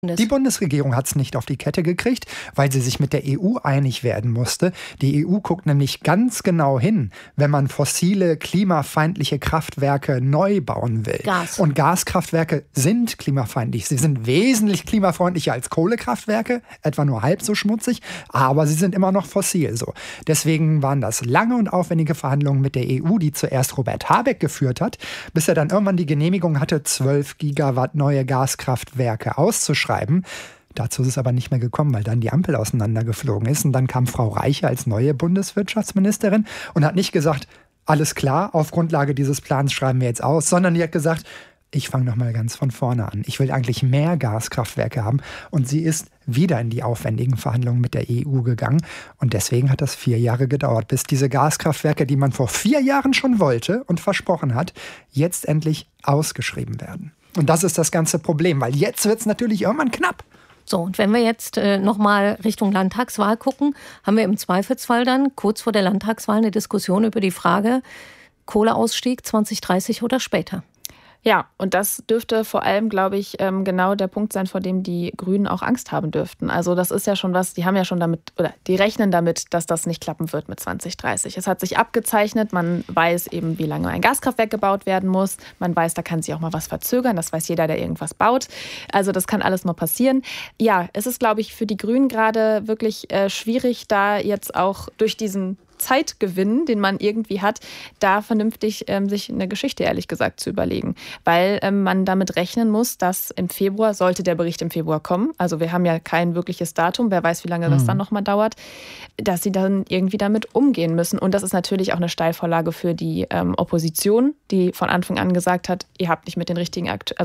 Die Bundesregierung hat es nicht auf die Kette gekriegt, weil sie sich mit der EU einig werden musste. Die EU guckt nämlich ganz genau hin, wenn man fossile, klimafeindliche Kraftwerke neu bauen will. Und Gaskraftwerke sind klimafeindlich. Sie sind wesentlich klimafreundlicher als Kohlekraftwerke, etwa nur halb so schmutzig, aber sie sind immer noch fossil. So. Deswegen waren das lange und aufwendige Verhandlungen mit der EU, die zuerst Robert Habeck geführt hat, bis er dann irgendwann die Genehmigung hatte, 12 Gigawatt neue Gaskraftwerke auszuschreiben. Dazu ist es aber nicht mehr gekommen, weil dann die Ampel auseinandergeflogen ist. Und dann kam Frau Reiche als neue Bundeswirtschaftsministerin und hat nicht gesagt, alles klar, auf Grundlage dieses Plans schreiben wir jetzt aus, sondern die hat gesagt, ich fange noch mal ganz von vorne an. Ich will eigentlich mehr Gaskraftwerke haben. Und sie ist wieder in die aufwendigen Verhandlungen mit der EU gegangen. Und deswegen hat das 4 Jahre gedauert, bis diese Gaskraftwerke, die man vor 4 Jahren schon wollte und versprochen hat, jetzt endlich ausgeschrieben werden. Und das ist das ganze Problem, weil jetzt wird es natürlich irgendwann knapp. So, und wenn wir jetzt nochmal Richtung Landtagswahl gucken, haben wir im Zweifelsfall dann kurz vor der Landtagswahl eine Diskussion über die Frage, Kohleausstieg 2030 oder später. Ja, und das dürfte vor allem, glaube ich, genau der Punkt sein, vor dem die Grünen auch Angst haben dürften. Also das ist ja schon was, die haben ja schon damit, oder die rechnen damit, dass das nicht klappen wird mit 2030. Es hat sich abgezeichnet, man weiß eben, wie lange ein Gaskraftwerk gebaut werden muss. Man weiß, da kann sich auch mal was verzögern, das weiß jeder, der irgendwas baut. Also das kann alles mal passieren. Ja, es ist, glaube ich, für die Grünen gerade wirklich schwierig, da jetzt auch durch diesen Zeitgewinn, den man irgendwie hat, da vernünftig sich eine Geschichte, ehrlich gesagt, zu überlegen. Weil man damit rechnen muss, dass im Februar, sollte der Bericht im Februar kommen, also wir haben ja kein wirkliches Datum, wer weiß, wie lange das dann nochmal dauert, dass sie dann irgendwie damit umgehen müssen. Und das ist natürlich auch eine Steilvorlage für die Opposition, die von Anfang an gesagt hat, ihr habt nicht mit den richtigen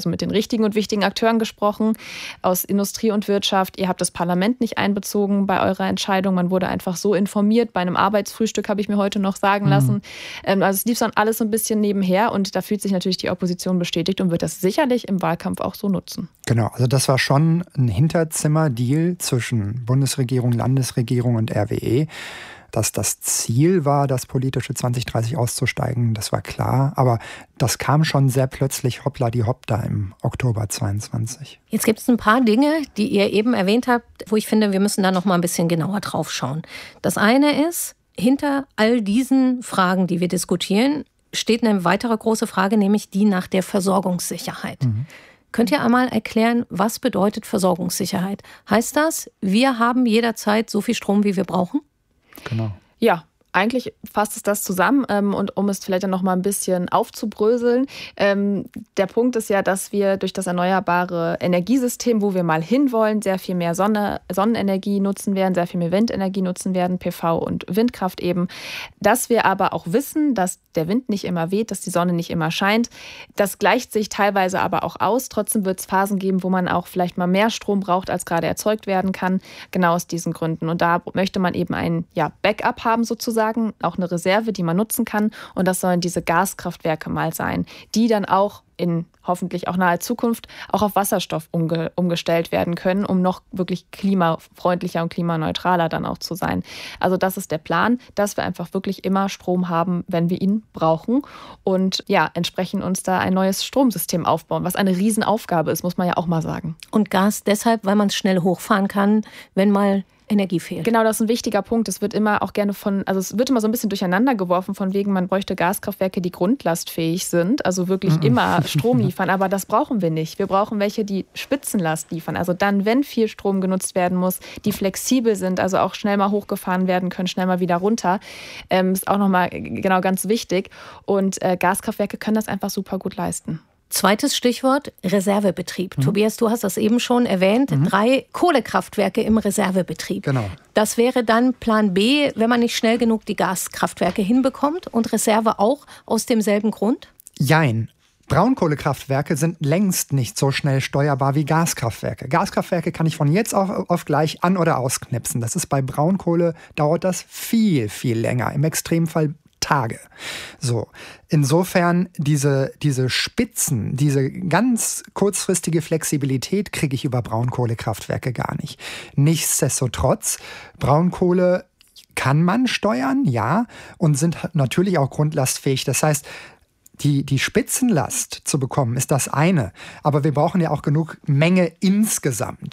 und wichtigen Akteuren gesprochen, aus Industrie und Wirtschaft, ihr habt das Parlament nicht einbezogen bei eurer Entscheidung, man wurde einfach so informiert bei einem Arbeitsfrühstück, habe ich mir heute noch sagen lassen. Also es lief dann alles so ein bisschen nebenher und da fühlt sich natürlich die Opposition bestätigt und wird das sicherlich im Wahlkampf auch so nutzen. Genau, also das war schon ein Hinterzimmer-Deal zwischen Bundesregierung, Landesregierung und RWE. Dass das Ziel war, das politische 2030 auszusteigen, das war klar. Aber das kam schon sehr plötzlich hoppla-die-hopp da im Oktober 22. Jetzt gibt es ein paar Dinge, die ihr eben erwähnt habt, wo ich finde, wir müssen da noch mal ein bisschen genauer drauf schauen. Das eine ist, hinter all diesen Fragen, die wir diskutieren, steht eine weitere große Frage, nämlich die nach der Versorgungssicherheit. Könnt ihr einmal erklären, was bedeutet Versorgungssicherheit? Heißt das, wir haben jederzeit so viel Strom, wie wir brauchen? Genau. Ja. Eigentlich fasst es das zusammen und um es vielleicht dann noch mal ein bisschen aufzubröseln. Der Punkt ist ja, dass wir durch das erneuerbare Energiesystem, wo wir mal hinwollen, sehr viel mehr Sonnenenergie nutzen werden, sehr viel mehr Windenergie nutzen werden, PV und Windkraft eben. Dass wir aber auch wissen, dass der Wind nicht immer weht, dass die Sonne nicht immer scheint. Das gleicht sich teilweise aber auch aus. Trotzdem wird es Phasen geben, wo man auch vielleicht mal mehr Strom braucht, als gerade erzeugt werden kann. Genau aus diesen Gründen. Und da möchte man eben ein Backup haben sozusagen. Auch eine Reserve, die man nutzen kann. Und das sollen diese Gaskraftwerke mal sein, die dann auch in hoffentlich auch naher Zukunft auch auf Wasserstoff umgestellt werden können, um noch wirklich klimafreundlicher und klimaneutraler dann auch zu sein. Also das ist der Plan, dass wir einfach wirklich immer Strom haben, wenn wir ihn brauchen und entsprechend uns da ein neues Stromsystem aufbauen, was eine Riesenaufgabe ist, muss man ja auch mal sagen. Und Gas deshalb, weil man es schnell hochfahren kann, wenn mal Energie fehlt. Genau, das ist ein wichtiger Punkt. Es wird immer auch gerne es wird immer so ein bisschen durcheinander geworfen von wegen, man bräuchte Gaskraftwerke, die grundlastfähig sind, also wirklich immer Strom liefern, aber das brauchen wir nicht. Wir brauchen welche, die Spitzenlast liefern, also dann, wenn viel Strom genutzt werden muss, die flexibel sind, also auch schnell mal hochgefahren werden können, schnell mal wieder runter. Ist auch nochmal genau ganz wichtig und Gaskraftwerke können das einfach super gut leisten. Zweites Stichwort, Reservebetrieb. Tobias, du hast das eben schon erwähnt. 3 Kohlekraftwerke im Reservebetrieb. Genau. Das wäre dann Plan B, wenn man nicht schnell genug die Gaskraftwerke hinbekommt und Reserve auch aus demselben Grund? Jein. Braunkohlekraftwerke sind längst nicht so schnell steuerbar wie Gaskraftwerke. Gaskraftwerke kann ich von jetzt auf gleich an- oder ausknipsen. Das ist bei Braunkohle, dauert das viel, viel länger. Im Extremfall Tage. So, insofern diese Spitzen, diese ganz kurzfristige Flexibilität kriege ich über Braunkohlekraftwerke gar nicht. Nichtsdestotrotz, Braunkohle kann man steuern, ja, und sind natürlich auch grundlastfähig. Das heißt, die Spitzenlast zu bekommen, ist das eine. Aber wir brauchen ja auch genug Menge insgesamt.